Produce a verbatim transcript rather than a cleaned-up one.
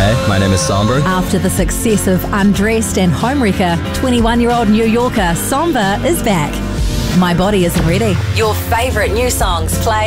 Hey, my name is Somber. After the success of Undressed and Homewrecker, twenty-one-year-old New Yorker Somber is back. My Body Isn't Ready. Your favourite new songs play